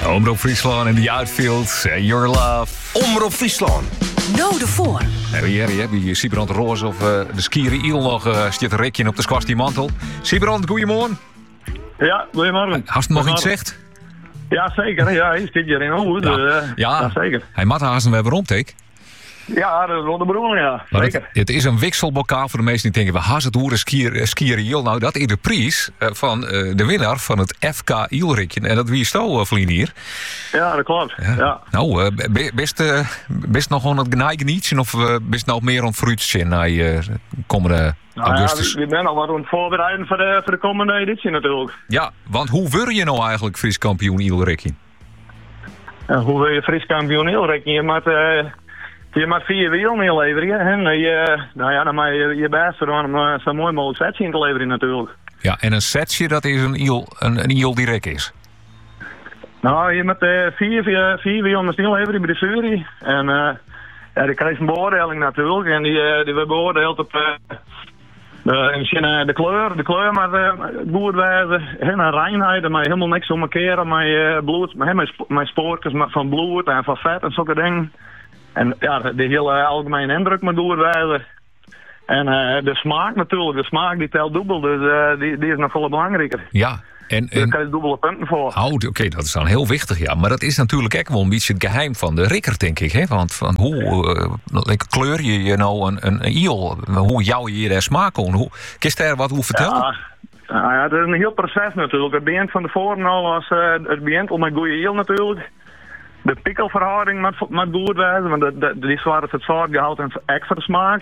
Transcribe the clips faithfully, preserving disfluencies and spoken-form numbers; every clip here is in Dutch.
Omroep Friesland in the outfield. Say your love. Omroep Friesland. No de voor. En wie hier heb je Sibrand Roos of uh, de skieren Iel nog uh, zit een rekje op de squastie mantel. Sibrand, goeiemorgen. Ja, goeiemorgen. Hast hem nog iets zegt? Ja, zeker. Ja, hij zit hier in Oud. Ja, Uh, ja. ja, zeker. Hij mag haast weer rondtek. Ja, dat is wel de bedoeling, ja. Maar Zeker. het, het is een wikselbokaal voor de mensen die denken, we haast het hoeren skier, skieren Iel. Nou, dat is de prijs uh, van uh, de winnaar van het F K Ielrikje. En dat wie is zo, uh, Vlien hier. Ja, dat klopt. Ja. Ja. Nou, uh, be, best, uh, best nog gewoon het genieten of uh, best nog meer aan het fruitje naar uh, komende Nou augustus? ja, we zijn al wat aan het voorbereiden voor de, voor de komende editie natuurlijk. Ja, want hoe word je nou eigenlijk Fries kampioen Ielrikje? Uh, hoe wil je Fries kampioen Ielrikje? Je moet... Uh, Je moet vier wielen inleveren en je, nou ja, dan moet je je best voor om uh, zo mooi mogelijk setje in te leveren natuurlijk. Ja, en een setje, dat is een iel, een, een iel direct is. Nou, je moet uh, vier, vier, vier wielen inleveren bij de jury. En uh, ja, die krijgt een beoordeling natuurlijk. En die, uh, die wordt beoordeeld op uh, de, misschien, uh, de kleur. De kleur maar uh, goed wijzen. En een reinheid, dan moet je helemaal niks omkeren met uh, bloed. Met, met, met spoortjes van bloed en van vet en zulke dingen. En ja, de hele algemene indruk moet doorwijzen. En uh, de smaak natuurlijk, de smaak die telt dubbel, dus uh, die, die is nog veel belangrijker. Ja. En, en... Daar kan je dubbele punten voor. Oh, oké, okay, dat is dan heel wichtig, ja. Maar dat is natuurlijk ook wel een beetje het geheim van de rikker, denk ik. Hè? Want van hoe uh, kleur je je nou een, een, een iel? Hoe jou je daar smaak aan? Hoe, kun je daar wat over vertellen? Ja, nou ja, dat is een heel proces natuurlijk. Het begint van tevoren al als uh, het begint al met goede iel natuurlijk. De pikkelverhouding met, met goed wijzen, want dat, dat, die is waar het zoutgehalte en extra smaak.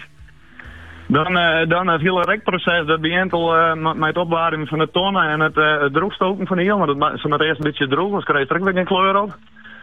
Dan, uh, dan het hele rekproces, dat begint al uh, met, met het opwarmen van de tonnen en het, uh, het droogstoken van de heel. Want het, ze moet eerst een beetje droog, dus krijg je er ook weer geen kleur op.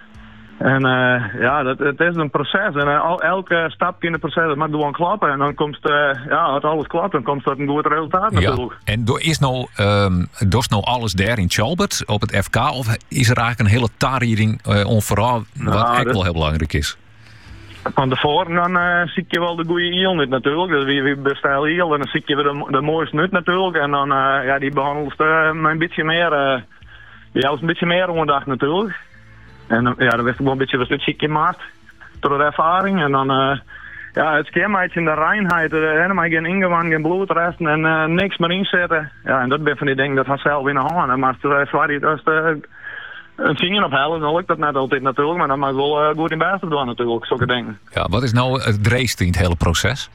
En uh, ja, dat, het is een proces. En uh, al, elke stapje in het proces dat moet gewoon klappen. En dan komt, uh, ja, als alles klapt, dan komt dat een goed resultaat natuurlijk. Ja. En door is nou, um, doet nou alles daar in Chalbert op het F K? Of is er eigenlijk een hele tarieting uh, onverhaal, wat nou, echt wel heel belangrijk is? Van tevoren dan uh, zie je wel de goede iel niet natuurlijk. Dus wie, wie bestelt iel en dan zie je weer de, de mooiste nut natuurlijk. En dan, uh, ja, die behandelt uh, een beetje meer, uh, die houdt een beetje meer onderdag natuurlijk. En ja, dan wist ik wel een beetje wat het ziekje maakt door de ervaring. En dan, uh, ja, het kenmerkje in de reinheid, uh, helemaal geen ingewand, geen bloedresten en uh, niks meer inzetten. Ja, en dat ben van die dingen, dat gaat zelf in de hand. Maar als je dus uh, een vinger ophalen, dan lukt dat net altijd natuurlijk. Maar dan mag je wel uh, goed in beste doen natuurlijk, zulke dingen. Ja, wat is nou het dreigste in het hele proces?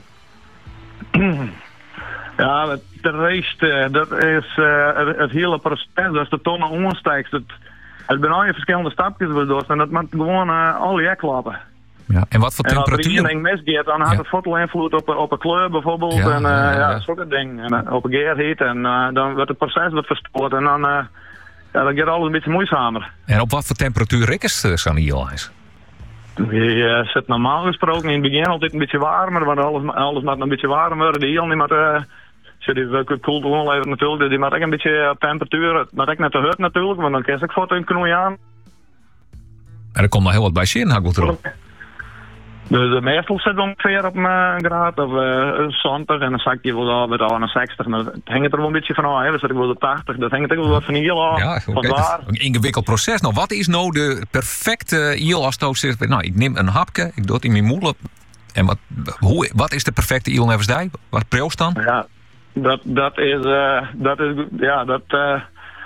Ja, het dreigste, dat is uh, het, het hele proces, als de tonnen omstijgt. Het, Het zijn al je verschillende stapjes door en dat moet gewoon uh, al je klappen. Ja. En wat voor temperatuur? En als er één ding misgeet, dan had het foto invloed op, op een kleur bijvoorbeeld. Ja, en uh, ja, ja, ja. ja, zulke dingen. En uh, op een geerheid. En uh, dan wordt het proces wat verstoord. En dan, uh, ja, dan gaat alles een beetje moeizamer. En op wat voor temperatuur rikkers uh, zo'n ijs? Je uh, zit normaal gesproken in het begin altijd een beetje warmer. Want alles, alles moet een beetje warmer worden. De heel niet met... Uh, Als je die koelt gewoon even natuurlijk, die maakt ook een beetje op temperatuur. Maar ook net te hut natuurlijk, want dan krijg ik foto in knoei aan. En er komt nog heel wat bij zin, hak ik erop. Dus de meestal zit ongeveer op een graad of uh, zestig en dan zak je wel met al een zestig. Maar dat hangt er wel een beetje van af, hè. Dan zit ik wel de tachtig. Dat hangt er wel wat van heel af. Ja, okay. Een ingewikkeld proces. Nou, wat is nou de perfecte iel als het zegt, nou, ik neem een hapje, ik doe het in mijn moelen. En wat, hoe, wat is de perfecte iel nevensdij? Wat proost dan? Ja. Dat, dat is, uh, dat is, ja, dat, uh,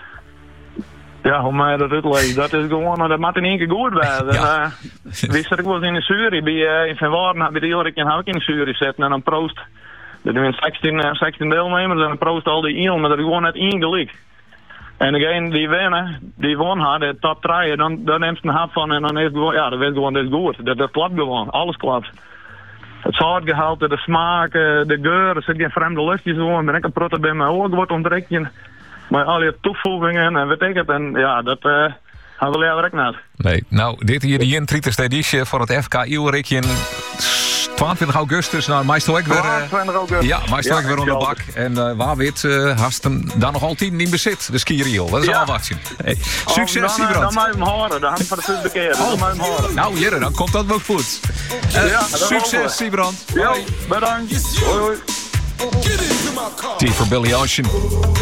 ja, hoe mij dat uitleggen, dat is gewoon, dat moet in één keer goed zijn. Ja. Uh, wist dat ik was in de jury, bij, uh, in Van Waarden, bij de Ielrik en ook in de jury zitten en dan proost, er zijn zestien, uh, zestien deelnemers en dan proost al die iel, maar dat is gewoon net één gelijk. En degene die winnen, die won had, de top drie, dan, dan neemt ze een hap van en dan is het gewoon, ja, dat is gewoon, dat is goed. Dat, dat klopt gewoon, alles klopt. Het zoutgehalte, de smaak, de geur, er zit geen vreemde luchtjes gewoon. Ben ik een protte bij mijn ogen wordt ontdrekken. Maar al die toevoegingen en weet ik het. En ja, dat uh, hebben we liever ook net. Nee, nou, dit hier de eenentwintigste editie van het F K Ielrikje. tweeëntwintig augustus, nou, meestal ik weer... tweeëntwintig augustus. Ja, meestal ik weer onder de bak. En uh, waar weet, uh, hast hem dan nog altijd niet bezit, de skieriel. Dat is ja. al wat zien. Hey, succes, oh, Sibrand. Dan moet je hem horen, dan heb ik voor de tweede keer. Dan moet je hem horen. Nou, Jere, dan komt dat wel goed. Uh, ja, succes, Sibrand. Ja, bedankt. Hoi, hoi. T for Billy Ocean.